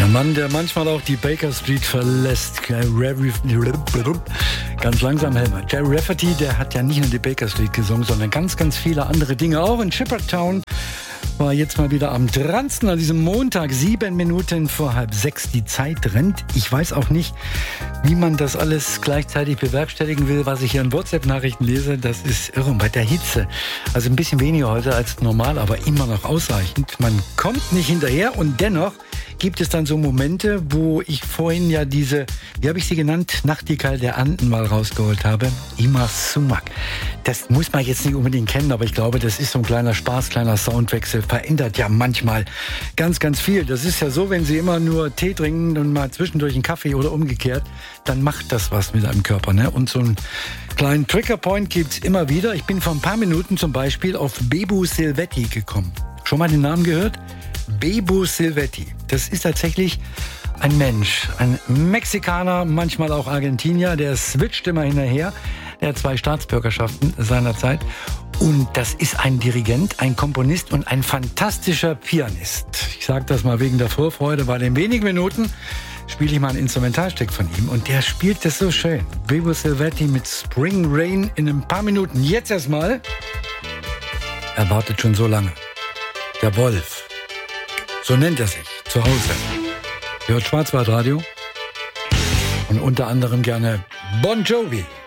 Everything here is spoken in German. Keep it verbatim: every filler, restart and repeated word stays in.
Der Mann, der manchmal auch die Baker Street verlässt. Ganz langsam, Helmer. Jerry Rafferty, der hat ja nicht nur die Baker Street gesungen, sondern ganz, ganz viele andere Dinge. Auch in Shepherdtown war jetzt mal wieder am dransten an diesem Montag. Sieben Minuten vor halb sechs. Die Zeit rennt. Ich weiß auch nicht, wie man das alles gleichzeitig bewerkstelligen will, was ich hier in WhatsApp-Nachrichten lese. Das ist irre. Und bei der Hitze, also ein bisschen weniger heute als normal, aber immer noch ausreichend. Man kommt nicht hinterher und dennoch gibt es dann so Momente, wo ich vorhin ja diese, wie habe ich sie genannt, Nachtigall der Anden mal rausgeholt habe. Ima Sumac. Das muss man jetzt nicht unbedingt kennen, aber ich glaube, das ist so ein kleiner Spaß, kleiner Soundwechsel. Verändert ja manchmal ganz, ganz viel. Das ist ja so, wenn Sie immer nur Tee trinken und mal zwischendurch einen Kaffee oder umgekehrt, dann macht das was mit einem Körper, ne? Und so einen kleinen Triggerpoint gibt's immer wieder. Ich bin vor ein paar Minuten zum Beispiel auf Bebu Silvetti gekommen. Schon mal den Namen gehört? Bebu Silvetti. Das ist tatsächlich ein Mensch, ein Mexikaner, manchmal auch Argentinier, der switcht immer hinterher. Er hat zwei Staatsbürgerschaften seinerzeit. Und das ist ein Dirigent, ein Komponist und ein fantastischer Pianist. Ich sage das mal wegen der Vorfreude, weil in wenigen Minuten spiele ich mal ein Instrumentalstück von ihm. Und der spielt das so schön. Bebu Silvetti mit Spring Rain in ein paar Minuten. Jetzt erstmal. Er wartet schon so lange. Der Wolf. So nennt er sich, zu Hause. Hört Schwarzwaldradio und unter anderem gerne Bon Jovi.